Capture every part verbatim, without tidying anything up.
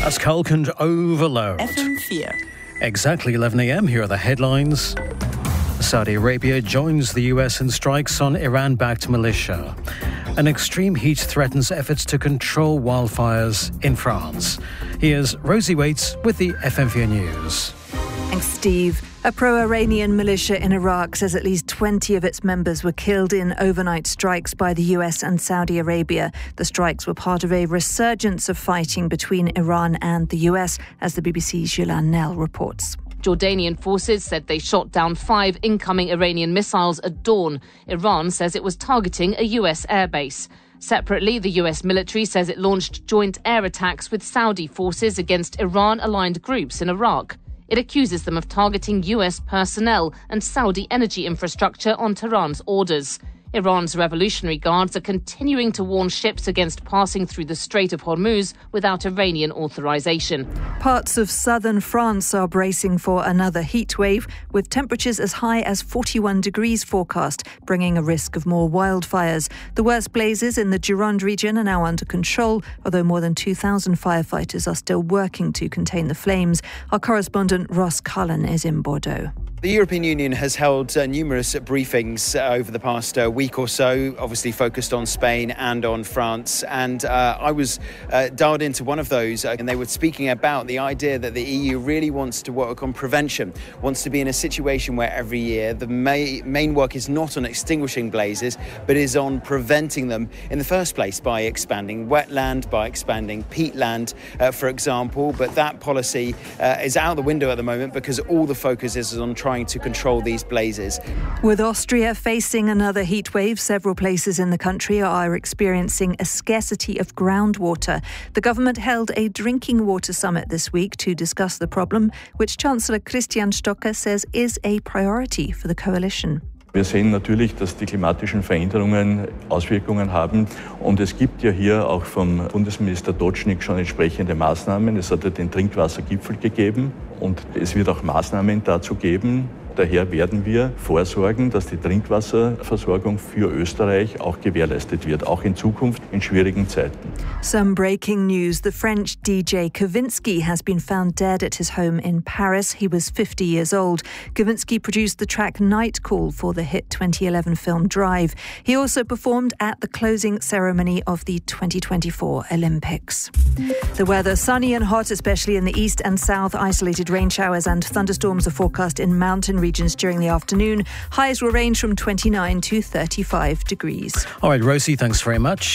That's Kalkund Overload. F M four. Exactly eleven a.m. Here are the headlines. Saudi Arabia joins the U S in strikes on Iran-backed militia. An extreme heat threatens efforts to control wildfires in France. Here's Rosie Waits with the F M four News. Thanks, Steve. A pro-Iranian militia in Iraq says at least twenty of its members were killed in overnight strikes by the U S and Saudi Arabia. The strikes were part of a resurgence of fighting between Iran and the U S, as the B B C's Ghislaine Nel reports. Jordanian forces said they shot down five incoming Iranian missiles at dawn. Iran says it was targeting a U S airbase. Separately, the U S military says it launched joint air attacks with Saudi forces against Iran-aligned groups in Iraq. It accuses them of targeting U S personnel and Saudi energy infrastructure on Tehran's orders. Iran's Revolutionary Guards are continuing to warn ships against passing through the Strait of Hormuz without Iranian authorization. Parts of southern France are bracing for another heat wave, with temperatures as high as forty-one degrees forecast, bringing a risk of more wildfires. The worst blazes in the Gironde region are now under control, although more than two thousand firefighters are still working to contain the flames. Our correspondent Ross Cullen is in Bordeaux. The European Union has held uh, numerous briefings uh, over the past uh, week or so, obviously focused on Spain and on France. And uh, I was uh, dialed into one of those, uh, and they were speaking about the idea that the E U really wants to work on prevention, wants to be in a situation where every year the ma- main work is not on extinguishing blazes, but is on preventing them in the first place by expanding wetland, by expanding peatland, uh, for example. But that policy uh, is out the window at the moment because all the focus is on trying to control these blazes. With Austria facing another heat wave, several places in the country are experiencing a scarcity of groundwater. The government held a drinking water summit this week to discuss the problem, which Chancellor Christian Stocker says is a priority for the coalition. Wir sehen natürlich, dass die klimatischen Veränderungen Auswirkungen haben. Und es gibt ja hier auch vom Bundesminister Dotschnik schon entsprechende Maßnahmen. Es hat ja den Trinkwassergipfel gegeben und es wird auch Maßnahmen dazu geben. Daher werden wir vorsorgen, dass die Trinkwasserversorgung für Österreich auch gewährleistet wird, auch in Zukunft in schwierigen Zeiten. Some breaking news. The French D J Kavinsky has been found dead at his home in Paris. He was fifty years old. Kavinsky produced the track Night Call for the hit twenty eleven film Drive. He also performed at the closing ceremony of the twenty twenty-four Olympics. The weather, sunny and hot, especially in the east and south. Isolated rain showers and thunderstorms are forecast in mountain regions during the afternoon. Highs will range from twenty-nine to thirty-five degrees. All right, Rosie, thanks very much.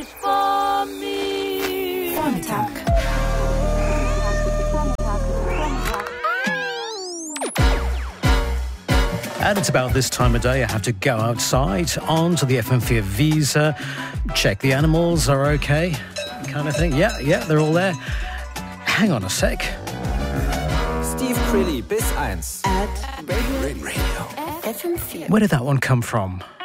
And it's about this time of day I have to go outside onto the F M four Visa, check the animals are okay, kind of thing. Yeah, yeah, they're all there. Hang on a sec. Steve Crilly bis eins. At Radio. Radio. F M four. Where did that one come from?